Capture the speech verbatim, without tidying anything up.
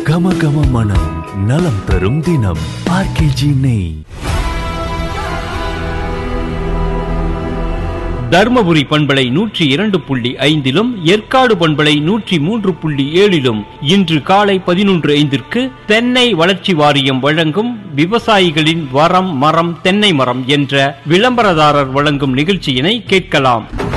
கம கம மனம் நலம் தரும் தினம் ஆர்கேஜி நெய். தர்மபுரி பண்பலை நூற்றி இரண்டு புள்ளி ஐந்திலும் ஏற்காடு பண்பலை நூற்றி மூன்று புள்ளி ஏழிலும் இன்று காலை பதினொன்று ஐந்திற்கு தென்னை வளர்ச்சி வாரியம் வழங்கும் விவசாயிகளின் வரம் மரம் தென்னை மரம் என்ற விளம்பரதாரர் வழங்கும் நிகழ்ச்சியினை கேட்கலாம்.